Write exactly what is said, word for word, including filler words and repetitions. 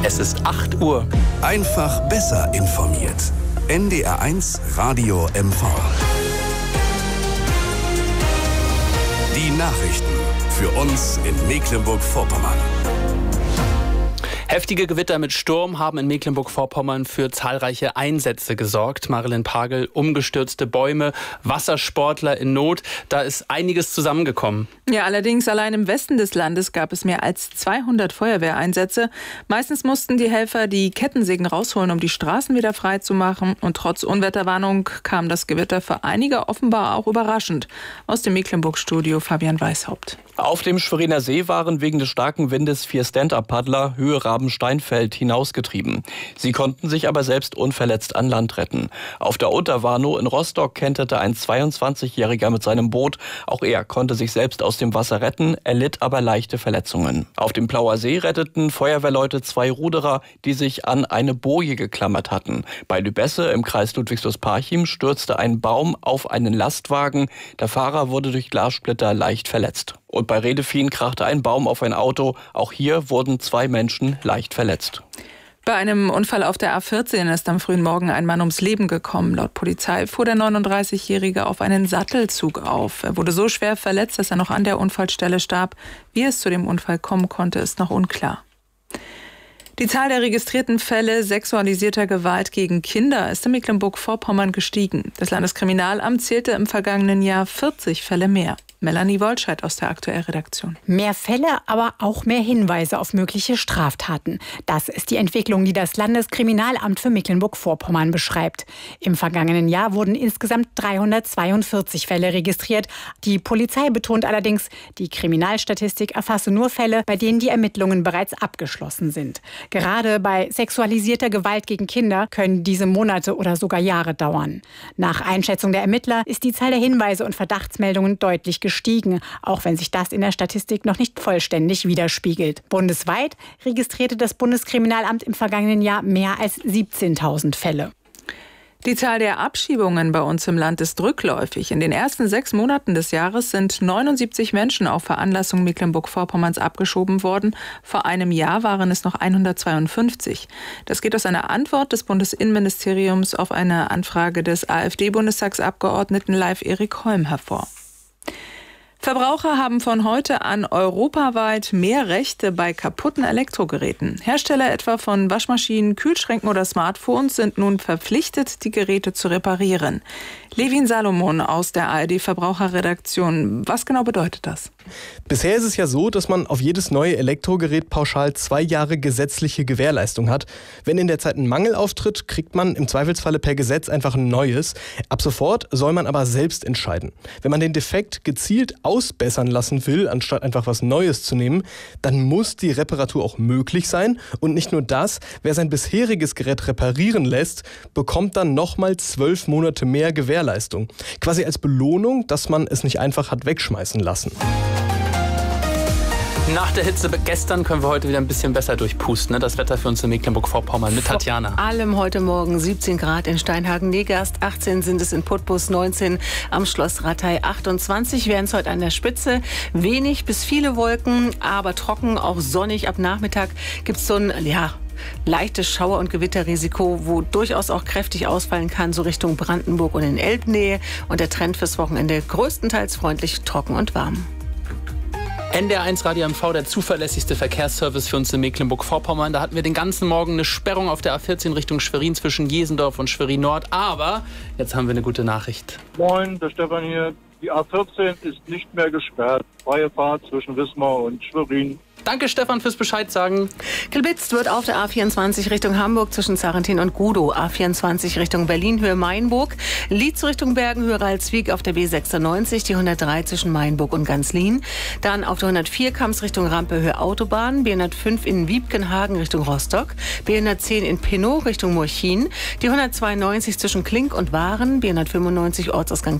Es ist acht Uhr. Einfach besser informiert. N D R eins Radio M V. Die Nachrichten für uns in Mecklenburg-Vorpommern. Heftige Gewitter mit Sturm haben in Mecklenburg-Vorpommern für zahlreiche Einsätze gesorgt. Marilyn Pagel, umgestürzte Bäume, Wassersportler in Not. Da ist einiges zusammengekommen. Ja, allerdings allein im Westen des Landes gab es mehr als zweihundert Feuerwehreinsätze. Meistens mussten die Helfer die Kettensägen rausholen, um die Straßen wieder frei zu machen. Und trotz Unwetterwarnung kam das Gewitter für einige offenbar auch überraschend. Aus dem Mecklenburg-Studio Fabian Weishaupt. Auf dem Schweriner See waren wegen des starken Windes vier Stand-Up-Paddler Höhe Rabensteinfeld hinausgetrieben. Sie konnten sich aber selbst unverletzt an Land retten. Auf der Unterwarnow in Rostock kenterte ein zweiundzwanzigjähriger mit seinem Boot. Auch er konnte sich selbst aus dem Wasser retten, erlitt aber leichte Verletzungen. Auf dem Plauer See retteten Feuerwehrleute zwei Ruderer, die sich an eine Boje geklammert hatten. Bei Lübesse im Kreis Ludwigslust-Parchim stürzte ein Baum auf einen Lastwagen. Der Fahrer wurde durch Glassplitter leicht verletzt. Und bei Redefien krachte ein Baum auf ein Auto. Auch hier wurden zwei Menschen leicht verletzt. Bei einem Unfall auf der A vierzehn ist am frühen Morgen ein Mann ums Leben gekommen. Laut Polizei fuhr der neununddreißigjährige auf einen Sattelzug auf. Er wurde so schwer verletzt, dass er noch an der Unfallstelle starb. Wie es zu dem Unfall kommen konnte, ist noch unklar. Die Zahl der registrierten Fälle sexualisierter Gewalt gegen Kinder ist in Mecklenburg-Vorpommern gestiegen. Das Landeskriminalamt zählte im vergangenen Jahr vierzig Fälle mehr. Melanie Wollscheid aus der Aktuell-Redaktion. Mehr Fälle, aber auch mehr Hinweise auf mögliche Straftaten. Das ist die Entwicklung, die das Landeskriminalamt für Mecklenburg-Vorpommern beschreibt. Im vergangenen Jahr wurden insgesamt dreihundertzweiundvierzig Fälle registriert. Die Polizei betont allerdings, die Kriminalstatistik erfasse nur Fälle, bei denen die Ermittlungen bereits abgeschlossen sind. Gerade bei sexualisierter Gewalt gegen Kinder können diese Monate oder sogar Jahre dauern. Nach Einschätzung der Ermittler ist die Zahl der Hinweise und Verdachtsmeldungen deutlich gestiegen. gestiegen, auch wenn sich das in der Statistik noch nicht vollständig widerspiegelt. Bundesweit registrierte das Bundeskriminalamt im vergangenen Jahr mehr als siebzehntausend Fälle. Die Zahl der Abschiebungen bei uns im Land ist rückläufig. In den ersten sechs Monaten des Jahres sind neunundsiebzig Menschen auf Veranlassung Mecklenburg-Vorpommerns abgeschoben worden. Vor einem Jahr waren es noch hundertzweiundfünfzig. Das geht aus einer Antwort des Bundesinnenministeriums auf eine Anfrage des AfD-Bundestagsabgeordneten Leif Erik Holm hervor. Verbraucher haben von heute an europaweit mehr Rechte bei kaputten Elektrogeräten. Hersteller etwa von Waschmaschinen, Kühlschränken oder Smartphones sind nun verpflichtet, die Geräte zu reparieren. Levin Salomon aus der A R D-Verbraucherredaktion. Was genau bedeutet das? Bisher ist es ja so, dass man auf jedes neue Elektrogerät pauschal zwei Jahre gesetzliche Gewährleistung hat. Wenn in der Zeit ein Mangel auftritt, kriegt man im Zweifelsfalle per Gesetz einfach ein neues. Ab sofort soll man aber selbst entscheiden. Wenn man den Defekt gezielt ausbessern lassen will, anstatt einfach was Neues zu nehmen, dann muss die Reparatur auch möglich sein. Und nicht nur das, wer sein bisheriges Gerät reparieren lässt, bekommt dann nochmal zwölf Monate mehr Gewährleistung. Quasi als Belohnung, dass man es nicht einfach hat wegschmeißen lassen. Nach der Hitze gestern können wir heute wieder ein bisschen besser durchpusten. Ne? Das Wetter für uns in Mecklenburg-Vorpommern mit Tatjana. Vor allem heute Morgen siebzehn Grad in Steinhagen-Negerst, achtzehn sind es in Putbus, neunzehn am Schloss Rattay, achtundzwanzig wären es heute an der Spitze. Wenig bis viele Wolken, aber trocken, auch sonnig. Ab Nachmittag gibt es so ein, ja, leichtes Schauer- und Gewitterrisiko, wo durchaus auch kräftig ausfallen kann, so Richtung Brandenburg und in Elbnähe. Und der Trend fürs Wochenende größtenteils freundlich, trocken und warm. N D R eins Radio M V, der zuverlässigste Verkehrsservice für uns in Mecklenburg-Vorpommern. Da hatten wir den ganzen Morgen eine Sperrung auf der A vierzehn Richtung Schwerin zwischen Jesendorf und Schwerin Nord. Aber jetzt haben wir eine gute Nachricht. Moin, der Stefan hier. Die A vierzehn ist nicht mehr gesperrt. Freie Fahrt zwischen Wismar und Schwerin. Danke, Stefan, fürs Bescheid sagen. Geblitzt wird auf der A vierundzwanzig Richtung Hamburg zwischen Sarrentin und Gudow. A vierundzwanzig Richtung Berlin, Höhe Mainburg. Lietz Richtung Bergen, Höhe Ralswiek auf der B sechsundneunzig. Die hundertdrei zwischen Mainburg und Ganzlin. Dann auf der hundertvier Kamms Richtung Rampe, Höhe Autobahn. B hundertfünf in Wiebkenhagen Richtung Rostock. B hundertzehn in Pinnow Richtung Murchin. Die hundertzweiundneunzig zwischen Klink und Waren. B hundertfünfundneunzig Ortsausgang